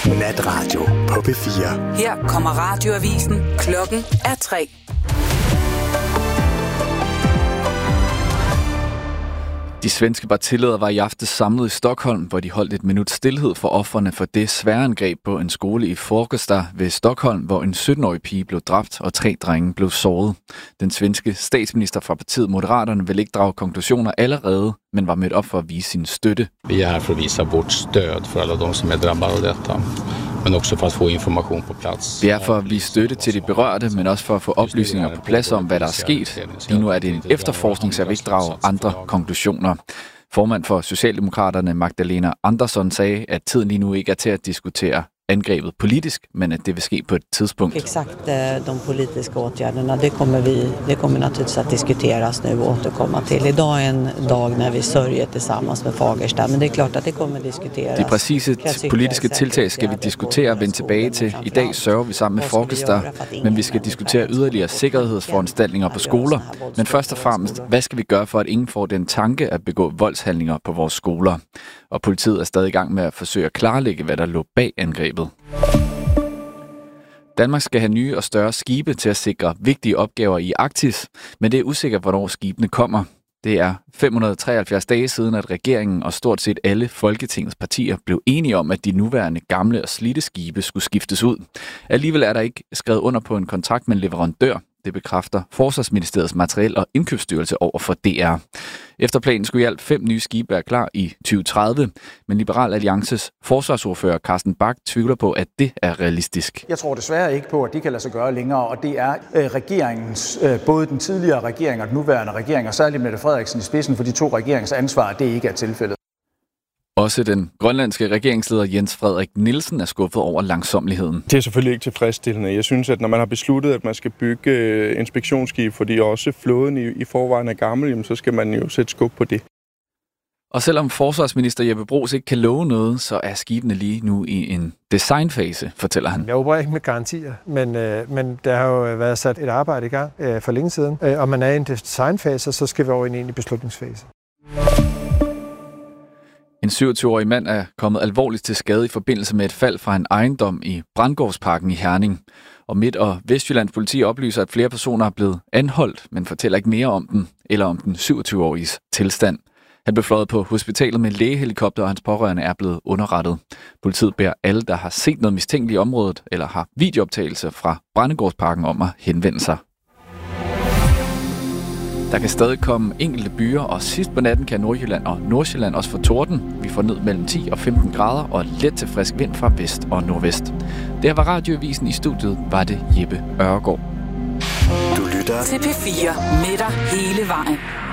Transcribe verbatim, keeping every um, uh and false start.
Natradio på P fire. Her kommer radioavisen. Klokken er tre. De svenske partiledere var i aftes samlet i Stockholm, hvor de holdt et minut stilhed for ofrene for det sværangreb på en skole i Fagersta ved Stockholm, hvor en sytten-årig pige blev dræbt og tre drenge blev såret. Den svenske statsminister fra partiet Moderaterne vil ikke drage konklusioner allerede, men var mødt op for at vise sin støtte. Vi er her for at vise vort stöd for alle dem, som er drabbet af dette, men også for at få information på plads. Det er for at vise støtte til de berørte, men også for at få oplysninger på plads om, hvad der er sket. Lige nu er det en efterforskning, så jeg vil ikke drage andre konklusioner. Formand for Socialdemokraterne Magdalena Andersson sagde, at tiden lige nu ikke er til at diskutere angrebet politisk, men at det vil ske på et tidspunkt. Exakt de politiska åtgärderna, det kommer vi, det kommer naturligtvis att diskuteras nu och återkomma till. Idag är en dag när vi sörjer tillsammans med Fagersta, men det är klart att det kommer diskuteras. De præcise politiske tiltag skal vi diskutere og vende tilbage til. I dag sørger vi sammen med Fagersta, men vi skal diskutere yderligere sikkerhedsforanstaltninger på skoler. Men først og fremmest, hvad skal vi gøre for, at ingen får den tanke at begå voldshandlinger på vores skoler? Og politiet er stadig i gang med at forsøge at klarlægge, hvad der lå bag angrebet. Danmark skal have nye og større skibe til at sikre vigtige opgaver i Arktis, men det er usikkert, hvornår skibene kommer. Det er fem hundrede og treoghalvfjerds dage siden, at regeringen og stort set alle Folketingets partier blev enige om, at de nuværende gamle og slidte skibe skulle skiftes ud. Alligevel er der ikke skrevet under på en kontrakt med en leverandør. Det bekræfter Forsvarsministeriets materiel- og indkøbsstyrelse over for D R. Efter planen skulle i alt fem nye skibe være klar i tyve tredive, men Liberal Alliances forsvarsordfører Carsten Bach tvivler på, at det er realistisk. Jeg tror desværre ikke på, at det kan lade sig gøre længere, og det er øh, regeringens, øh, både den tidligere regering og den nuværende regering, og særligt Mette Frederiksen i spidsen for de to regeringens ansvar, at det ikke er tilfældet. Også den grønlandske regeringsleder Jens Frederik Nielsen er skuffet over langsommeligheden. Det er selvfølgelig ikke tilfredsstillende. Jeg synes, at når man har besluttet, at man skal bygge inspektionsskib, fordi også flåden i, i forvejen er gammel, så skal man jo sætte skub på det. Og selvom forsvarsminister Jeppe Bruus ikke kan love noget, så er skibene lige nu i en designfase, fortæller han. Jeg opererer ikke med garantier, men, øh, men der har jo været sat et arbejde i gang øh, for længe siden. Øh, og man er i en designfase, så skal vi over i en egentlig beslutningsfase. En syvogtyve-årig mand er kommet alvorligt til skade i forbindelse med et fald fra en ejendom i Brandgårdsparken i Herning. Og Midt- og Vestjyllands politi oplyser, at flere personer er blevet anholdt, men fortæller ikke mere om den eller om den syvogtyve-åriges tilstand. Han blev fløjet på hospitalet med en lægehelikopter, og hans pårørende er blevet underrettet. Politiet beder alle, der har set noget mistænkeligt i området eller har videooptagelser fra Brandgårdsparken om at henvende sig. Der kan stadig komme enkelte byer, og sidst på natten kan Nordjylland og Nordsjælland også få torden. Vi får ned mellem ti og femten grader og let til frisk vind fra vest og nordvest. Det her var radioavisen. I studiet var det Jeppe Ørgaard. Du lytter til P fire med dig hele vejen.